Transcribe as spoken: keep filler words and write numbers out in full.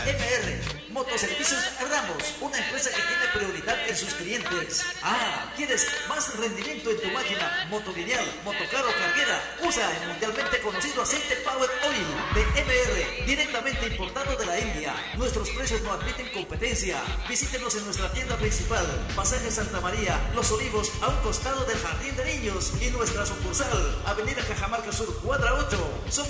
M R. Motoservicios Ramos, una empresa que tiene prioridad en sus clientes. Ah, ¿quieres más rendimiento en tu máquina? Motolineal, motocarro, carguera. Usa el mundialmente conocido aceite Power Oil de M R, directamente importado de la India. Nuestros precios no admiten competencia. Visítenos en nuestra tienda principal, Pasaje Santa María, Los Olivos, a un costado del Jardín de Niños, y nuestra sucursal, Avenida Cajamarca Sur, cuadra ocho. Somos